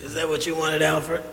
Is that what you wanted, Alfred?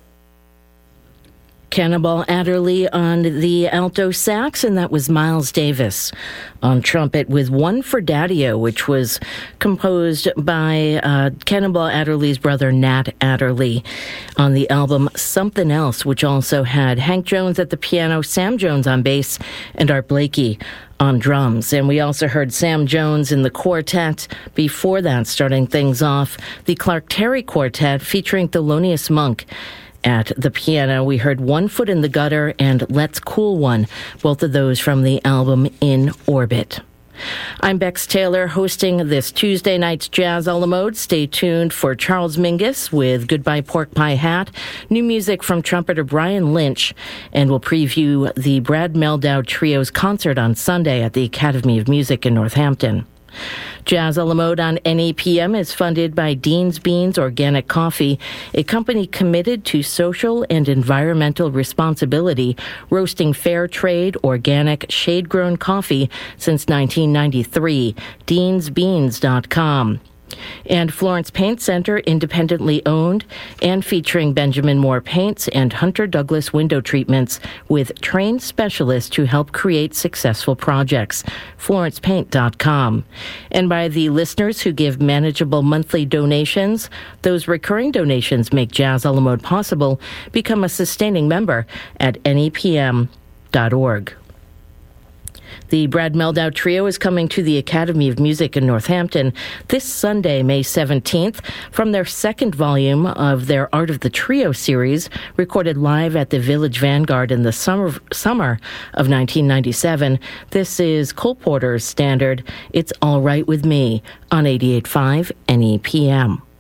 Cannonball Adderley on the alto sax, and that was Miles Davis on trumpet with One for Daddy-O, which was composed by Cannonball Adderley's brother Nat Adderley on the album Something Else, which also had Hank Jones at the piano, Sam Jones on bass, and Art Blakey on drums. And we also heard Sam Jones in the quartet. Before that, starting things off, the Clark Terry Quartet featuring Thelonious Monk at the piano. We heard One Foot in the Gutter and Let's Cool One, both of those from the album In Orbit. I'm Bex Taylor, hosting this Tuesday night's Jazz a la Mode. Stay tuned for Charles Mingus with Goodbye Pork Pie Hat, new music from trumpeter Brian Lynch, and we'll preview the Brad Meldau Trio's concert on Sunday at the Academy of Music in Northampton. Jazz a la Mode on NEPM is funded by Dean's Beans Organic Coffee, a company committed to social and environmental responsibility, roasting fair trade, organic, shade-grown coffee since 1993. DeansBeans.com. And Florence Paint Center, independently owned and featuring Benjamin Moore paints and Hunter Douglas window treatments with trained specialists who help create successful projects. FlorencePaint.com. And by the listeners who give manageable monthly donations. Those recurring donations make Jazz a la Mode possible. Become a sustaining member at NEPM.org. The Brad Meldau Trio is coming to the Academy of Music in Northampton this Sunday, May 17th, from their second volume of their Art of the Trio series, recorded live at the Village Vanguard in the summer of 1997. This is Cole Porter's standard, It's All Right With Me, on 88.5 NEPM.